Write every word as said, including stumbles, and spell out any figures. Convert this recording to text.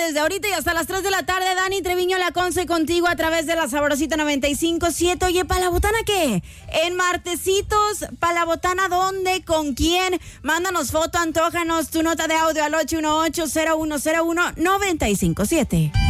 desde ahorita y hasta las tres de la tarde. Dani Treviño, La Conce, contigo a través de la Sabrosita noventa y cinco punto siete. Oye, ¿para la botana qué? En Martesitos, ¿para la botana dónde? ¿Con quién? Mándanos foto, antójanos tu nota de audio al ocho uno ocho, cero uno cero uno, nueve cinco siete.